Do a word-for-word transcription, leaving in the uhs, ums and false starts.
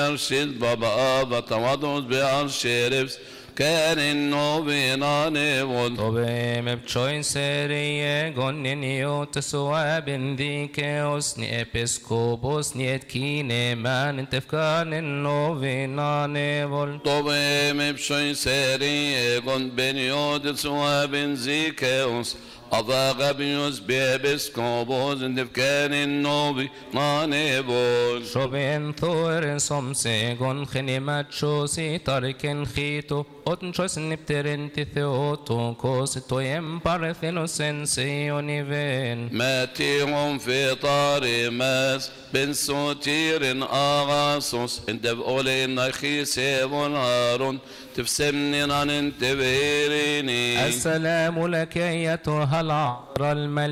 Mershid Baba Batamadus Bear Sheriffs Karin Novinane Won Tobe mepchoin serie gonin yot suabin dikeos ni episkopos ni etkine man tefkan novinane vol Tobe Mepshoin Seri Egon Beniod Suabin Zikeos Avagabius Bebiskobos and Defkanin Novi Manebol Shoben thorin som segon khinimacho si tariken khito otn chos nipterin theoto kos toyem parthenos oniven ماتيهم في طار ماس بن سوتير آغاسوس انت بقولين أخي سيبون هارون تفسمني عن انت بيريني السلام لك أيتها العذراء الملكة